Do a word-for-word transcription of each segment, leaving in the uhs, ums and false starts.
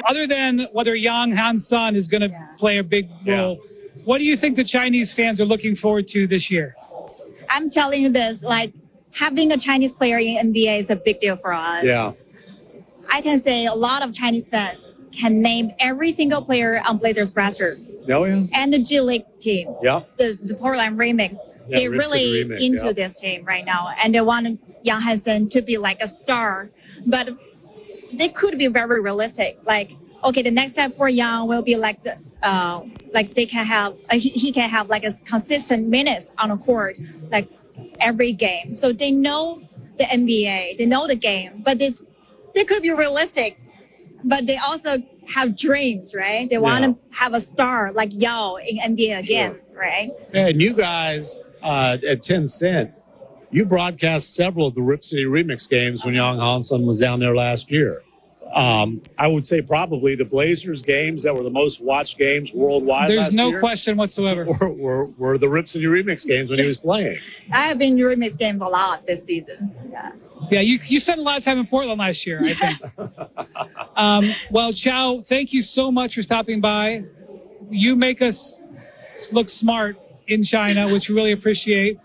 other than whether Yang Han-Sun is going to yeah. play a big role, yeah. what do you think the Chinese fans are looking forward to this year? I'm telling you this, like, having a Chinese player in N B A is a big deal for us. Yeah. I can say a lot of Chinese fans can name every single player on Blazers roster. Oh, yeah. And the G League team. Yeah. The, the Portland Remix. Yeah, They're really remix, into yeah. this team right now. And they want Yang Han-Sun to be like a star. But they could be very realistic. Like, okay, the next step for Yang will be like this. Uh, like they can have, uh, he, he can have like a consistent minutes on the court, like every game. So they know the N B A, they know the game, but this, they could be realistic, but they also have dreams, right? They want yeah. to have a star like Yao in N B A again, sure. right? Yeah, and you guys uh, at Tencent, you broadcast several of the Rip City Remix games when Yang Han-Sun was down there last year. Um, I would say probably the Blazers games that were the most watched games worldwide. There's last no year question whatsoever. Were, were, were the Rip City Remix games when he was playing. I have been in Remix games a lot this season. Yeah. Yeah, you you spent a lot of time in Portland last year, I think. um, well, Chao, thank you so much for stopping by. You make us look smart in China, which we really appreciate.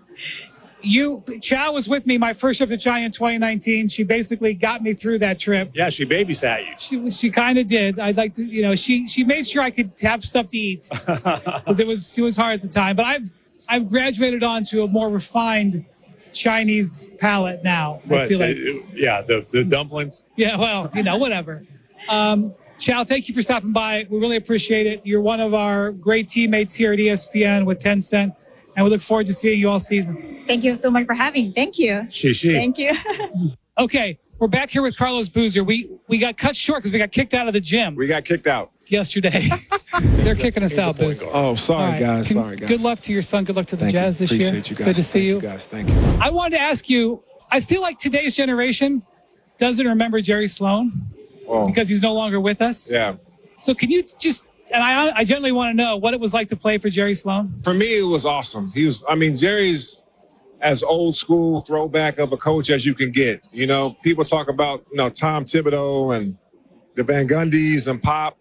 You, Chao was with me my first trip to China in twenty nineteen. She basically got me through that trip. Yeah, she babysat you. She she kind of did. I'd like to, you know, she she made sure I could have stuff to eat because it was it was hard at the time. But I've I've graduated on to a more refined Chinese palate now. But, I feel like, uh, yeah, the the dumplings. Yeah, well, you know, whatever. Um, Chao, thank you for stopping by. We really appreciate it. You're one of our great teammates here at E S P N with Tencent, and we look forward to seeing you all season. Thank you so much for having me. Thank you. She, she. Thank you. Okay, we're back here with Carlos Boozer. We we got cut short because we got kicked out of the gym. We got kicked out. Yesterday. They're kicking us out, Boozer. Oh, sorry, right. guys. Can, sorry, guys. Good luck to your son. Good luck to the Thank Jazz you. this Appreciate year. You guys. Good to see Thank you. you guys. Thank you. I wanted to ask you, I feel like today's generation doesn't remember Jerry Sloan oh. because he's no longer with us. Yeah. So can you just, and I I generally want to know what it was like to play for Jerry Sloan? For me, it was awesome. He was, I mean, Jerry's as old school throwback of a coach as you can get. You know, people talk about, you know, Tom Thibodeau and the Van Gundys and Pop,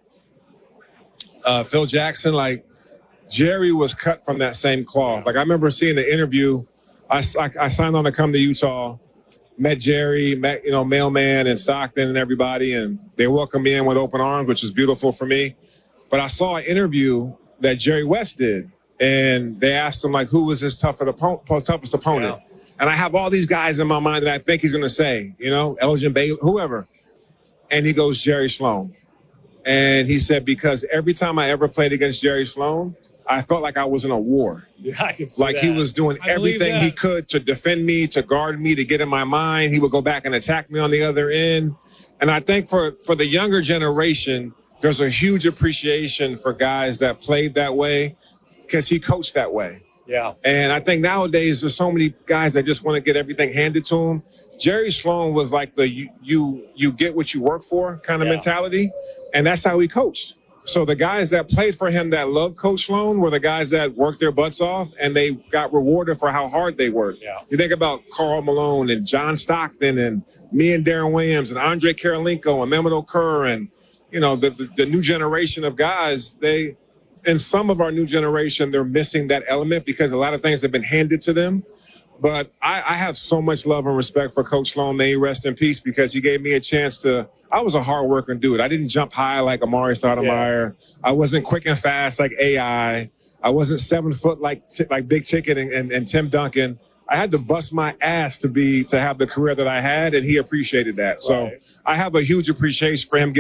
uh, Phil Jackson. Like, Jerry was cut from that same cloth. Like, I remember seeing the interview. I, I, I signed on to come to Utah, met Jerry, met, you know, Mailman and Stockton and everybody, and they welcomed me in with open arms, which was beautiful for me. But I saw an interview that Jerry West did, and they asked him, like, who was his toughest opponent? Toughest opponent? Yeah. And I have all these guys in my mind that I think he's going to say, you know, Elgin Baylor, whoever. And he goes, Jerry Sloan. And he said, because every time I ever played against Jerry Sloan, I felt like I was in a war. Yeah, I can see Like that. He was doing I everything he could to defend me, to guard me, to get in my mind. He would go back and attack me on the other end. And I think for, for the younger generation, there's a huge appreciation for guys that played that way because he coached that way. Yeah. And I think nowadays there's so many guys that just want to get everything handed to them. Jerry Sloan was like the you you, you get what you work for kind of yeah. mentality. And that's how he coached. So the guys that played for him that loved Coach Sloan were the guys that worked their butts off and they got rewarded for how hard they worked. Yeah. You think about Karl Malone and John Stockton and me and Darren Williams and Andre Karolinko and Mehmet Okur and, you know, the, the, the new generation of guys, they, in some of our new generation, they're missing that element because a lot of things have been handed to them. But I, I have so much love and respect for Coach Sloan. May he rest in peace because he gave me a chance to, I was a hard working dude. I didn't jump high like Amari Stoudemire. Yeah. I wasn't quick and fast like A I. I wasn't seven foot like, like Big Ticket and, and, and Tim Duncan. I had to bust my ass to be, to have the career that I had, and he appreciated that. So right. I have a huge appreciation for him.